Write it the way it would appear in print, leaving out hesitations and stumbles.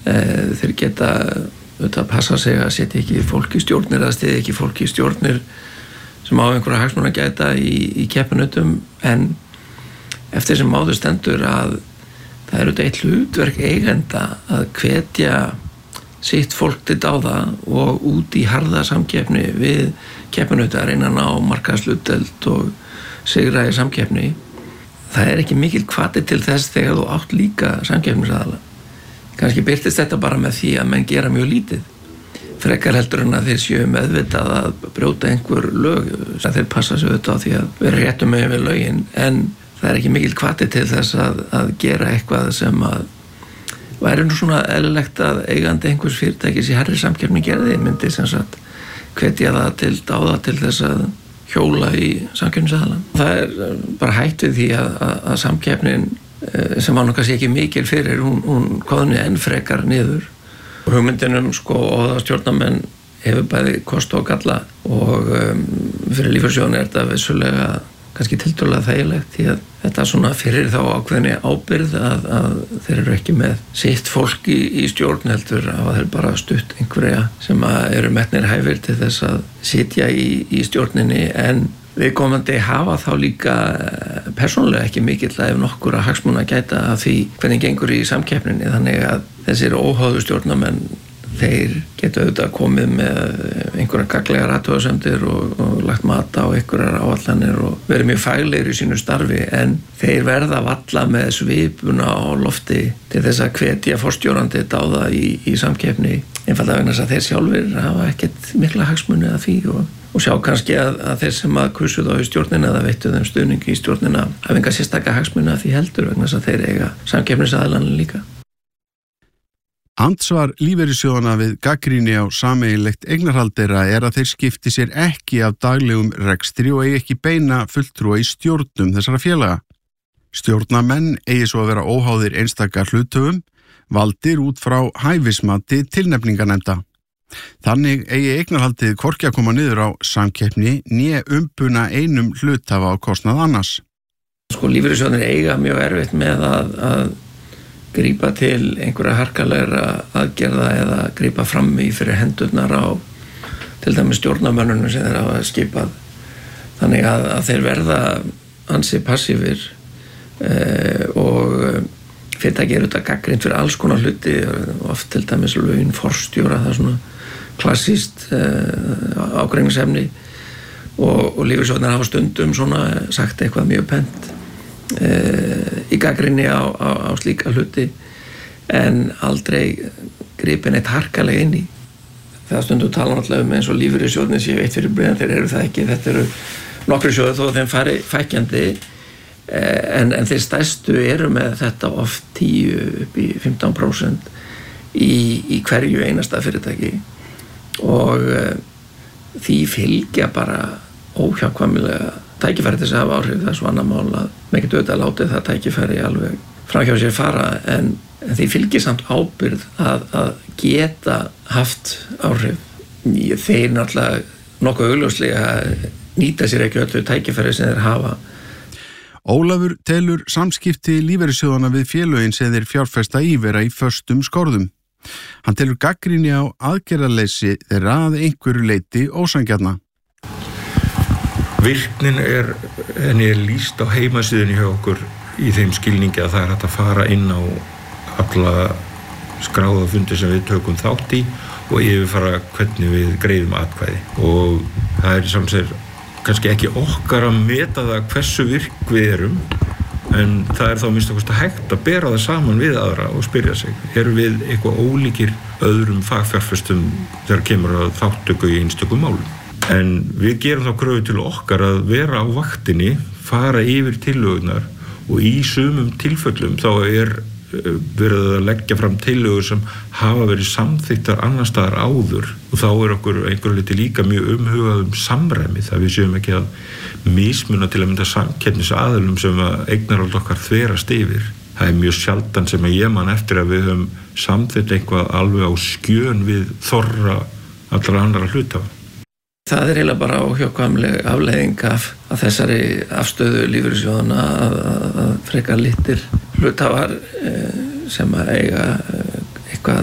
þeir geta að passa sig að setja ekki fólk í stjórnir eða stiði ekki fólk í stjórnir sem á einhverja hagsmuna gæta í keppinautum, en eftir sem áður stendur að það er eitt hlutverk eigenda að hvetja sitt fólk til dáða og út í harða samkeppni við keppinauta að reyna að ná markaðshlutdeild og sigra í samkeppni. Það er ekki mikil hvati til þess þegar þú átt líka samkeppnisaðila. Kannski birtist þetta bara með því að menn gera mjög lítið. Frekar heldur en að þeir séu meðvitað að brjóta einhver lög, að þeir passa sig auðvitað á því að vera réttum megin við lögin, en það er ekki mikil hvati til þess að gera eitthvað sem að væri nú svona eðlilegt að eigandi einhvers fyrirtækis í hærri samkeppni gerði, myndi sem sagt hvetja það til dáða til þess að hjóla í samkeppnisaðilann. Það er bara hætt við því að samkeppnin sem var nú kannski ekki mikil fyrir, hún koðni enn frekar niður. Hugmyndin óháða-stjórnarmenn hefur bæði kosti og galla, og fyrir lífeyrissjóðina er þetta vissulega kannski tiltölulega þægilegt, því að þetta svona fyrir þá ákveðni ábyrgð að þeir eru ekki með sitt fólk í stjórn, heldur að þeir bara stutt einhverja sem eru metnir hæfir til þess að sitja í stjórninni, en viðkomandi hafa þá líka persónulega ekki mikill að ef nokkur að hagsmuna gæta að því hvernig gengur í samkeppninni, þannig að þessir óháðu stjórnarmenn þeir geta auðvitað komið með einhverja gagnlegar athugasemdir og lagt mat á einhverjar áallanir og verið mjög faglegir í sínu starfi, en þeir verða valla með svipuna á lofti til þess að hvetja forstjórandi dáða í samkeppni, einfaldlega vegna þess að þeir sjálfir hafa ekkert mikla hagsmuni að því, og sjá kannski að þeir sem að kusu þá í stjórnina eða veittu þeim stuðningi í stjórnina hafa enga sérstaka hagsmuni að því heldur, vegna þess að þeir eiga samkeppnisaðilann líka. Andsvar lífeyrissjóðanna við gagnrýni á sameiginlegt eignarhald þeirra er að þeir skipti sér ekki af daglegum rekstri og eigi ekki beina fulltrúa í stjórnum þessara félaga. Stjórnarmenn eigi svo að vera óháðir einstaka hluthöfum, valdir út frá hæfismati tilnefninganefnda. Þannig eigi eignarhaldið hvorki að koma niður á samkeppni né umbuna einum hluthafa á kostnað annars. Lífeyrissjóðanir eiga mjög erfitt með að grípa til einhverja harkalegra aðgerða eða grípa fram í fyrir hendurnar á til dæmis stjórnarmönnunum sem þeir hafa skipað. Þannig að þeir verða ansi passífir og fyrirtæki eru þetta gagnrýnt fyrir alls konar hluti, oft til dæmis laun forstjóra, það er svona klassískt ágreiningsefni, og lífeyrissjóðirnir hafa stundum svona sagt eitthvað mjög pent í gagnrýni á slíka hluti, en aldrei gripin eitt harkalega inn í. Það stundum tala náttúrulega eins og lífeyrissjóðirnir séu eitt fyrir breyðan, þeir eru það ekki, þetta eru nokkrir sjóðir þó að þeim fari fækkjandi, en þeir stærstu eru með þetta oft 10 upp í 15% í hverju einasta fyrirtæki, og því fylgja bara óhjákvæmilega tækifæri til þess að hafa áhrif. Það er svo annað mál að maður getur auðvitað látið það tækifæri alveg framhjá sér fara, en því fylgir samt ábyrgð að geta haft áhrif. Þeir náttúrulega nokkuð augljóslega nýta sér ekki öllu tækifæri sem þeir hafa. Ólafur telur samskipti lífeyrissjóðanna við félögin sem þeir fjárfesta í vera í föstum skorðum. Hann telur gagnrýni á aðgerðarleysi þeirra að einhverju leyti ósanngjarna. Virknin henni er lýst á heimasíðunni hjá okkur í þeim skilningi að það er hægt að fara inn á alla skráða fundi sem við tökum þátt í og yfirfara hvernig við greiðum atkvæði. Og það er samsvegar kannski ekki okkar að meta það hversu virk við erum, en það er þá minnst okkur hægt að bera það saman við aðra og spyrja sig, erum við eitthvað ólíkir öðrum fagfjárfestum þegar kemur að þáttöku í einstökum málum? En við gerum þá kröfu til okkar að vera á vaktinni, fara yfir tillögurnar, og í sumum tilfellum þá er verið að leggja fram tillögur sem hafa verið samþykktar annars staðar áður, og þá er okkur einhverju liti líka mjög umhugað samræmi, það við séum ekki að mismuna til að mynda samkeppnisaðilum sem að eignarhald okkar þverast yfir. Það er mjög sjaldan sem að ég man eftir að við höfum samþykkt eitthvað alveg á skjön við þorra allra annara hluthafa. Það er eiginlega bara óhjákvæmileg afleiðing af þessari afstöðu lífeyrissjóðanna að frekar litir hluthafar sem að eiga